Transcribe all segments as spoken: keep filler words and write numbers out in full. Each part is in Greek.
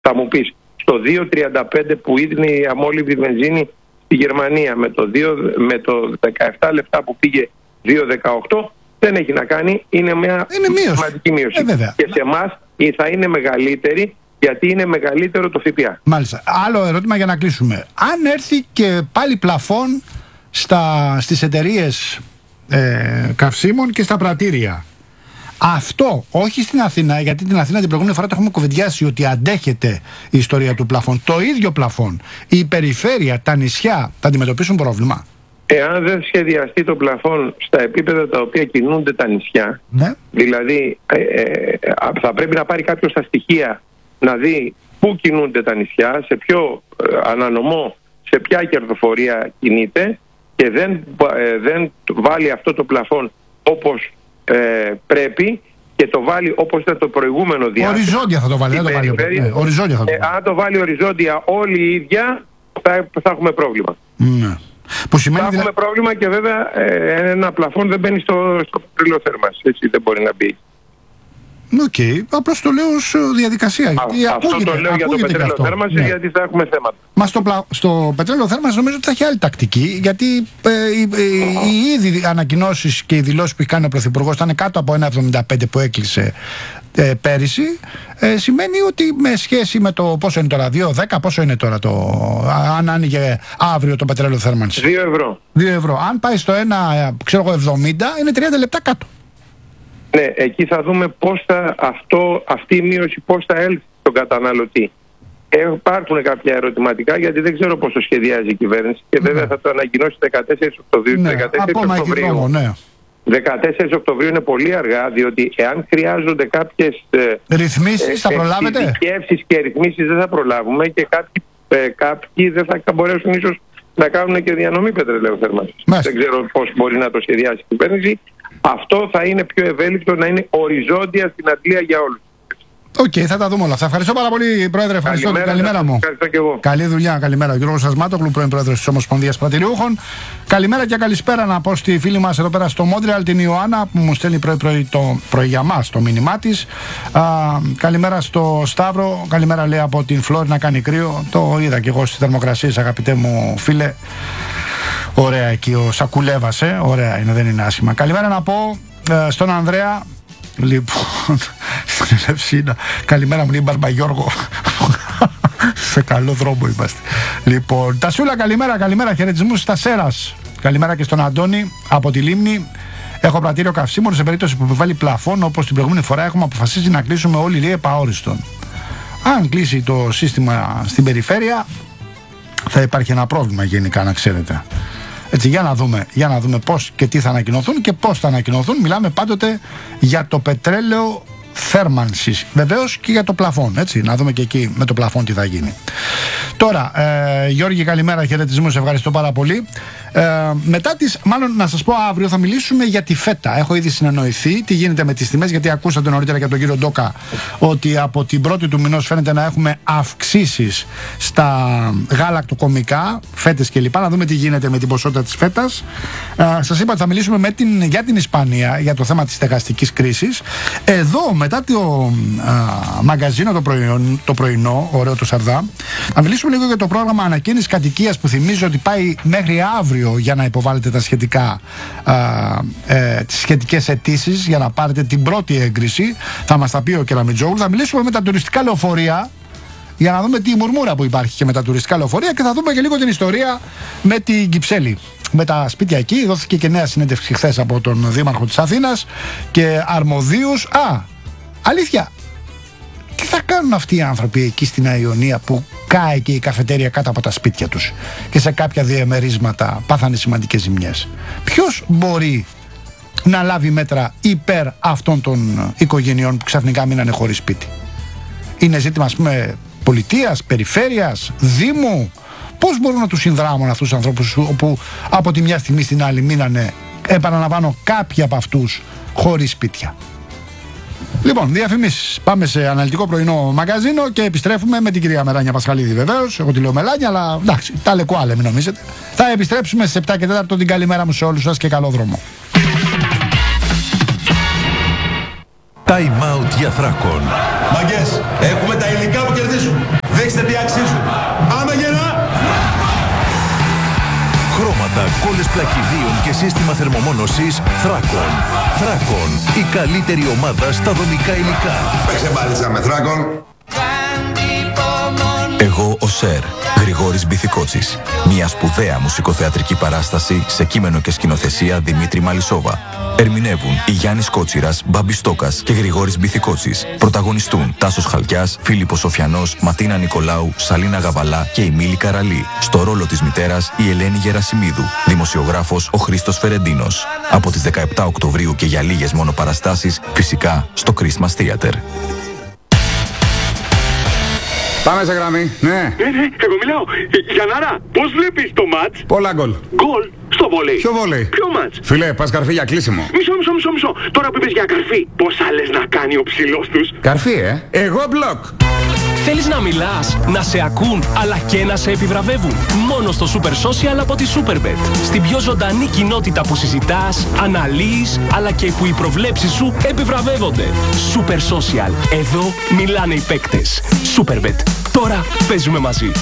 Θα μου πεις, στο δύο τριάντα πέντε που είναι η αμόλυβη βενζίνη στη Γερμανία, με το, δύο, με το δεκαεπτά λεπτά που πήγε δύο δεκαοκτώ, δεν έχει να κάνει, είναι μια είναι σημαντική μείωση. Ε, και σε εμάς θα είναι μεγαλύτερη, γιατί είναι μεγαλύτερο το ΦΠΑ. Μάλιστα. Άλλο ερώτημα για να κλείσουμε. Αν έρθει και πάλι πλαφόν στα, στις εταιρείες ε, καυσίμων και στα πρατήρια, αυτό όχι στην Αθήνα, γιατί την Αθήνα την προηγούμενη φορά το έχουμε κουβεντιάσει ότι αντέχεται η ιστορία του πλαφόν. Το ίδιο πλαφόν, η περιφέρεια, τα νησιά θα αντιμετωπίσουν πρόβλημα. Εάν δεν σχεδιαστεί το πλαφόν στα επίπεδα τα οποία κινούνται τα νησιά, ναι. δηλαδή ε, ε, θα πρέπει να πάρει κάποιος τα στοιχεία να δει πού κινούνται τα νησιά, σε ποιο ε, ανανομό, σε ποια κερδοφορία κινείται, και δεν, ε, δεν βάλει αυτό το πλαφόν όπως ε, πρέπει και το βάλει όπως ήταν το προηγούμενο διάστημα. Οριζόντια θα το βάλει, δεν το βάλει. Ναι, οριζόντια θα το βάλει. Ε, αν το βάλει οριζόντια όλοι οι ίδια, θα, θα έχουμε πρόβλημα. Ναι. Που σημαίνει θα έχουμε δηλα... πρόβλημα και βέβαια ε, ένα πλαφόν δεν μπαίνει στο, στο πετρέλαιο θέρμανσης, έτσι δεν μπορεί να μπει. Οκ, okay. Απλώς το λέω ως διαδικασία. Α, γιατί αυτό ακούγεται, το λέω για το πετρέλαιο θέρμανσης, ναι. γιατί θα έχουμε θέματα. Μα στο, πλα... στο πετρέλαιο θέρμανσης νομίζω ότι θα έχει άλλη τακτική, γιατί ε, οι, οι, οι ήδη ανακοινώσεις και οι δηλώσεις που έχει κάνει ο Πρωθυπουργός ήταν κάτω από ένα εβδομήντα πέντε που έκλεισε ε, πέρυσι. Ε, σημαίνει ότι με σχέση με το πόσο είναι τώρα, δύο δέκα, πόσο είναι τώρα το, αν άνοιγε αύριο το πετρέλαιο θέρμανσης. δύο ευρώ. δύο ευρώ. Αν πάει στο ένα, ξέρω εγώ, εβδομήντα, είναι τριάντα λεπτά κάτω. Ναι, εκεί θα δούμε πώς θα αυτό, αυτή η μείωση πώς θα έλθει στον καταναλωτή. Υπάρχουν κάποια ερωτηματικά, γιατί δεν ξέρω πώς το σχεδιάζει η κυβέρνηση και βέβαια ναι. θα το ανακοινώσει δεκατέσσερις Οκτωβρίου. Ναι, δεκατέσσερις ακόμα Οκτωβρίου. Δρόμο, ναι. δεκατέσσερις Οκτωβρίου είναι πολύ αργά, διότι εάν χρειάζονται κάποιες ρυθμίσεις, ε, θα προλάβετε. Εξειδικεύσεις και ρυθμίσεις δεν θα προλάβουμε, και κάποιοι, ε, κάποιοι δεν θα μπορέσουν ίσως να κάνουν και διανομή πετρελαίου θέρμανσης. Δεν ξέρω πώς μπορεί να το σχεδιάσει η κυβέρνηση. Αυτό θα είναι πιο ευέλικτο, να είναι οριζόντια στην Αγγλία για όλους. Οκ, okay, θα τα δούμε όλα αυτά. Ευχαριστώ πάρα πολύ, Πρόεδρε. Ευχαριστώ. Καλημέρα, καλημέρα μου. Ευχαριστώ και εγώ. Καλή δουλειά. Καλημέρα. Γιώργος Ασμάτογλου, πρώην Πρόεδρος της Ομοσπονδίας Πρατηριούχων. Καλημέρα και καλησπέρα να πω στη φίλη μας εδώ πέρα στο Μόντρεαλ, την Ιωάννα, που μου στέλνει πρωί-πρωί το πρωί για μας το μήνυμά της. Καλημέρα στο Σταύρο. Καλημέρα, λέει, από την Φλόρινα, κάνει κρύο. Το είδα και εγώ στις θερμοκρασίες, αγαπητέ μου φίλε. Ωραία εκεί ο Σακουλέβας, ε. Ωραία είναι, δεν είναι άσχημα. Καλημέρα να πω ε, στον Ανδρέα. Λοιπόν, στην Ελευσίνα. Καλημέρα μου, λέει Μπαρμπαγιώργο. Σε καλό δρόμο είμαστε. Λοιπόν, Τασούλα, καλημέρα, καλημέρα. Χαιρετισμούς στα Σέρας. Καλημέρα και στον Αντώνη από τη Λίμνη. Έχω πρατήριο καυσίμων σε περίπτωση που επιβάλλει πλαφόν, όπως την προηγούμενη φορά έχουμε αποφασίσει να κλείσουμε όλοι, λέει, επαόριστον. Αν κλείσει το σύστημα στην περιφέρεια, θα υπάρχει ένα πρόβλημα γενικά, να ξέρετε. Έτσι, για να δούμε, για να δούμε πώς και τι θα ανακοινωθούν και πώς θα ανακοινωθούν. Μιλάμε πάντοτε για το πετρέλαιο θέρμανσης, βεβαίως και για το πλαφόν, έτσι, να δούμε και εκεί με το πλαφόν τι θα γίνει. Τώρα, ε, Γιώργη, καλημέρα, χαιρετισμούς, ευχαριστώ πάρα πολύ. Ε, μετά τις, μάλλον να σας πω, αύριο θα μιλήσουμε για τη φέτα. Έχω ήδη συνεννοηθεί τι γίνεται με τις τιμές, γιατί ακούσατε νωρίτερα και από τον κύριο Ντόκα ότι από την πρώτη του μηνός φαίνεται να έχουμε αυξήσεις στα γάλακτοκομικά, φέτες κλπ. Να δούμε τι γίνεται με την ποσότητα της φέτας. Ε, σας είπα ότι θα μιλήσουμε με την, για την Ισπανία, για το θέμα της στεγαστικής κρίσης. Εδώ, μετά το α, μαγκαζίνο το, πρωινό, το πρωινό, ωραίο το Σαρδά, θα μιλήσουμε λίγο για το πρόγραμμα ανακαίνησης κατοικίας, που θυμίζω ότι πάει μέχρι αύριο για να υποβάλλετε τα σχετικά, α, ε, τις σχετικές αιτήσεις για να πάρετε την πρώτη έγκριση. Θα μας τα πει ο Κεραμιτζόγλου. Θα μιλήσουμε με τα τουριστικά λεωφορεία για να δούμε τη μουρμούρα που υπάρχει και με τα τουριστικά λεωφορεία, και θα δούμε και λίγο την ιστορία με την Κυψέλη, με τα σπίτια εκεί. Δόθηκε και νέα συνέντευξη χθες από τον Δήμαρχο της Αθήνας και αρμοδίους. Α, αλήθεια, τι θα κάνουν αυτοί οι άνθρωποι εκεί στην Αϊωνία που κάει και η καφετέρια κάτω από τα σπίτια τους και σε κάποια διαμερίσματα πάθανε σημαντικές ζημιές? Ποιος μπορεί να λάβει μέτρα υπέρ αυτών των οικογενειών που ξαφνικά μείνανε χωρίς σπίτι? Είναι ζήτημα, ας πούμε, πολιτείας, περιφέρειας, δήμου? Πώς μπορούν να τους συνδράμουν αυτούς τους ανθρώπους που από τη μια στιγμή στην άλλη μείνανε, επαναλαμβάνω, κάποιοι από αυτούς χωρίς σπίτια? Λοιπόν, διαφημίσεις. Πάμε σε αναλυτικό πρωινό μαγκαζίνο και επιστρέφουμε με την κυρία Μελάνια Πασχαλίδη, βεβαίως. Εγώ τη λέω Μελάνια, αλλά εντάξει, τα λεκουάλε, μην νομίζετε. Θα επιστρέψουμε στις επτά και τέσσερα. Την καλημέρα μου σε όλους σας και καλό δρόμο. Time out για Θράκων. Μαγκές, έχουμε τα υλικά που κερδίζουν. πλακιδίων και σύστημα θερμομόνωσης Thracon. Thracon, η καλύτερη ομάδα στα δομικά υλικά. Παίξε μπάλιτσα με Thracon. Εγώ ο Σερ, Γρηγόρης Μπιθικότσης. Μια σπουδαία μουσικοθεατρική παράσταση σε κείμενο και σκηνοθεσία Δημήτρη Μαλισσόβα. Ερμηνεύουν η Γιάννης Κότσιρας, Μπάμπης Στόκας και Γρηγόρης Μπιθικότσης. Πρωταγωνιστούν Τάσος Χαλκιάς, Φίλιππος Σοφιανός, Ματίνα Νικολάου, Σαλίνα Γαβαλά και η Μίλη Καραλή. Στο ρόλο της μητέρας η Ελένη Γερασιμίδου. Δημοσιογράφος ο Χρήστος Φερεντίνος. Από τις δεκαεπτά Οκτωβρίου και για λίγες μόνο παραστάσεις, φυσικά στο Christmas Theater. Πάμε σε γραμμή, ναι. Ναι, ναι, εγώ μιλάω. Γιαννάρα, πώς βλέπεις το μάτς? Πολλά γκολ. Γκολ στο βόλεϊ. Ποιο βόλεϊ? Ποιο μάτς? Φίλε, πας καρφί για κλείσιμο. Μισό, μισό, μισό, μισό. Τώρα που είπες για καρφί, πόσα λες να κάνει ο ψηλός τους? Καρφί, ε. Εγώ μπλοκ. Θέλεις να μιλάς, να σε ακούν, αλλά και να σε επιβραβεύουν? Μόνο στο Super Social από τη Superbet. Στην πιο ζωντανή κοινότητα που συζητάς, αναλύεις, αλλά και που οι προβλέψεις σου επιβραβεύονται. Super Social. Εδώ μιλάνε οι παίκτες. Superbet. Τώρα παίζουμε μαζί.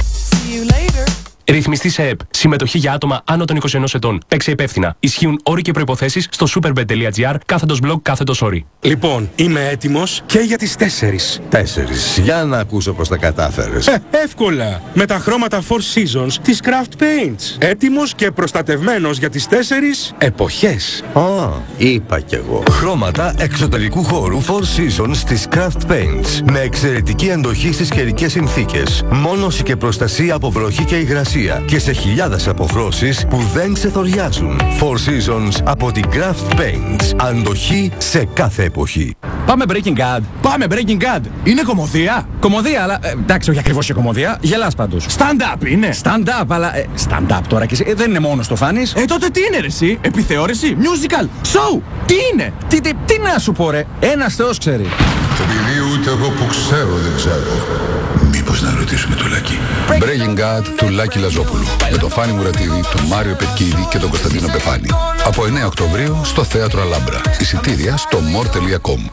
Ρυθμιστή σε ΕΠ. Συμμετοχή για άτομα άνω των είκοσι ενός ετών. Παίξε υπεύθυνα. Ισχύουν όροι και προϋποθέσεις στο superbet τελεία gr κάθετος blog κάθετος όροι. Λοιπόν, είμαι έτοιμος και για τις τέσσερις. Τέσσερις. Για να ακούσω πώς τα κατάφερες. Ε, εύκολα. Με τα χρώματα Four Seasons της Craft Paints. Έτοιμος και προστατευμένος για τις τέσσερις εποχές. Α, είπα κι εγώ. Χρώματα εξωτερικού χώρου Four Seasons της Craft Paints. Με εξαιρετική αντοχή στις καιρικές συνθήκες. Μόνωση και προστασία από βροχή και υγρασία. Και σε χιλιάδες αποχρώσεις που δεν ξεθοριάζουν. Four Seasons από την Craft Paints. Αντοχή σε κάθε εποχή. Πάμε Breaking Bad. Πάμε Breaking Bad. Είναι κομμωδία. Κομμωδία, αλλά. Ε, εντάξει, όχι ακριβώς και κομμωδία. Γελάς πάντως. Stand-up είναι. Stand-up, αλλά. Ε, stand-up τώρα και εσύ. Ε, δεν είναι μόνο το φάνης. Ε, τότε τι είναι ρε εσύ? Επιθεώρηση. Musical. Show. Τι είναι? Τι, τι, τι να σου πω ρε. Ένας Θεός ξέρει. Επειδή ούτε εγώ που ξέρω δεν ξέρω. Μήπως να ρωτήσουμε το Λάκη. Breaking Bad του Λάκη Λαζόπουλου. Με τον Φάνη Μουρατίδη, τον Μάριο Πετκίδη και τον Κωνσταντίνο Πεφάνη. Από εννέα Οκτωβρίου στο Θέατρο Αλάμπρα. Εισιτήρια στο more τελεία com.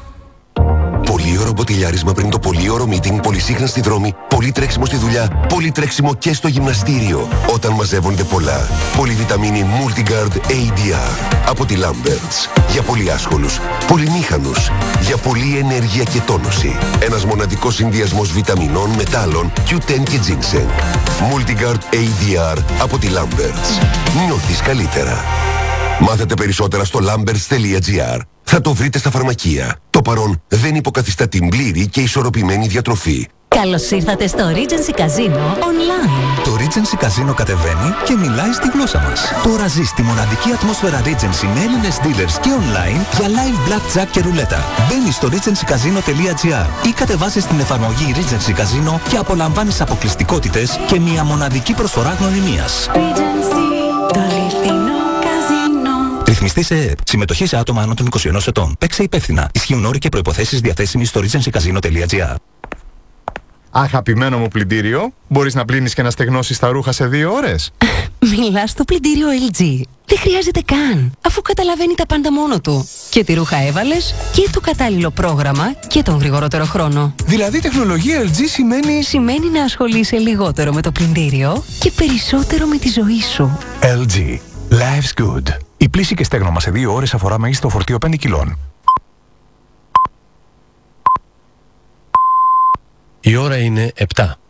Πολύωρο μποτιλιάρισμα πριν το πολύωρο meeting, πολυσύχνα στη δρόμη, πολύ τρέξιμο στη δουλειά, πολύ τρέξιμο και στο γυμναστήριο. Όταν μαζεύονται πολλά. Πολυβιταμίνη Multigard έι ντι αρ από τη Lamberts. Για πολύ άσχολους, πολυμήχανους, για πολλή ενέργεια και τόνωση. Ένας μοναδικός συνδυασμός βιταμινών, μετάλλων, κιου τεν και ginseng. Multigard έι ντι αρ από τη Lamberts. Νιώθεις καλύτερα. Μάθετε περισσότερα στο lamberts τελεία gr. Θα το βρείτε στα φαρμακεία. Το παρόν δεν υποκαθιστά την πλήρη και ισορροπημένη διατροφή. Καλώς ήρθατε στο Regency Casino Online. Το Regency Casino κατεβαίνει και μιλάει στη γλώσσα μας. Τώρα ζεις τη μοναδική ατμόσφαιρα Regency με Έλληνες dealers και online για live blackjack και ρουλέτα. Μπαίνεις στο regency casino τελεία gr ή κατεβάζεις την εφαρμογή Regency Casino και απολαμβάνεις αποκλειστικότητες και μια μοναδική προσφορά γνωριμίας. Regency, το αληθινό καζίνο. Ρυθμιστή σε ΕΕΠ. Συμμετοχή σε άτομα άνω των είκοσι ενός ετών. Παίξε υπεύθυνα. Ισχύουν όροι και προϋποθέσεις διαθέσιμοι στο regency casino τελεία gr. Αγαπημένο μου πλυντήριο, μπορείς να πλύνεις και να στεγνώσεις τα ρούχα σε δύο ώρες? Μιλάς στο πλυντήριο ελ τζι. Δεν χρειάζεται καν, αφού καταλαβαίνει τα πάντα μόνο του. Και τι ρούχα έβαλες, και το κατάλληλο πρόγραμμα και τον γρηγορότερο χρόνο. Δηλαδή τεχνολογία ελ τζι σημαίνει... Σημαίνει να ασχολείσαι λιγότερο με το πλυντήριο και περισσότερο με τη ζωή σου. ελ τζι. Life's good. Η πλύση και στέγνομα σε δύο ώρες αφορά μέγιστο φορτίο πέντε κιλών. Η ώρα είναι επτά.